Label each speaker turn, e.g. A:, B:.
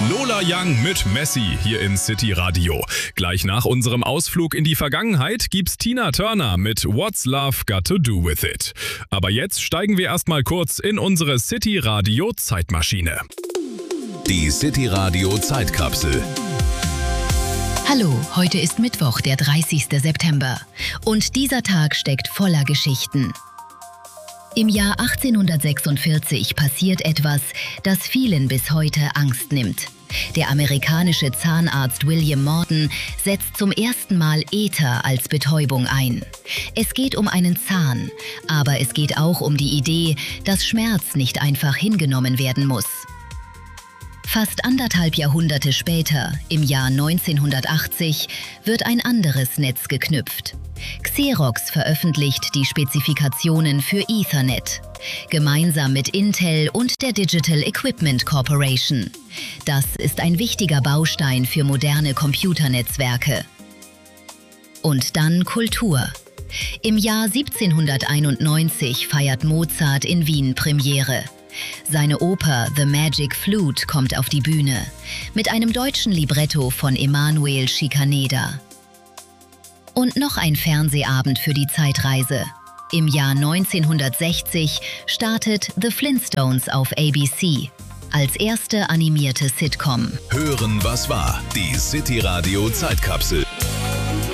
A: Lola Young mit Messi hier in City Radio. Gleich nach unserem Ausflug in die Vergangenheit gibt's Tina Turner mit What's Love Got to Do With It. Aber jetzt steigen wir erstmal kurz in unsere City Radio Zeitmaschine.
B: Die City Radio Zeitkapsel.
C: Hallo, heute ist Mittwoch, der 30. September. Und dieser Tag steckt voller Geschichten. Im Jahr 1846 passiert etwas, das vielen bis heute Angst nimmt. Der amerikanische Zahnarzt William Morton setzt zum ersten Mal Ether als Betäubung ein. Es geht um einen Zahn, aber es geht auch um die Idee, dass Schmerz nicht einfach hingenommen werden muss. Fast anderthalb Jahrhunderte später, im Jahr 1980, wird ein anderes Netz geknüpft. Xerox veröffentlicht die Spezifikationen für Ethernet, gemeinsam mit Intel und der Digital Equipment Corporation. Das ist ein wichtiger Baustein für moderne Computernetzwerke. Und dann Kultur. Im Jahr 1791 feiert Mozart in Wien Premiere. Seine Oper The Magic Flute kommt auf die Bühne, mit einem deutschen Libretto von Emanuel Schikaneder. Und noch ein Fernsehabend für die Zeitreise. Im Jahr 1960 startet The Flintstones auf ABC als erste animierte Sitcom.
B: Hören, was war. Die City Radio Zeitkapsel.